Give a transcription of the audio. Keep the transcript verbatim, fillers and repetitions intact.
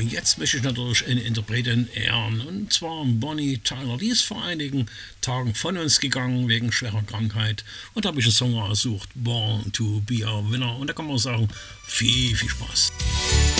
jetzt möchte ich natürlich eine Interpretin ehren, und zwar Bonnie Tyler. Die ist vor einigen Tagen von uns gegangen wegen schwerer Krankheit, und da habe ich einen Song ausgesucht, Born to be a Winner, und da kann man sagen, viel, viel Spaß.